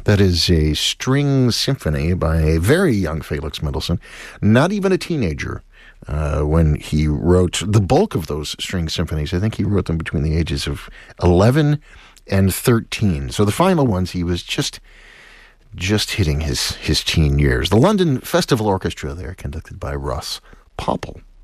That is a string symphony by a very young Felix Mendelssohn, not even a teenager when he wrote the bulk of those string symphonies. I think he wrote them between the ages of 11 and 13. So the final ones, he was just hitting his teen years. The London Festival Orchestra there, conducted by Ross Popple.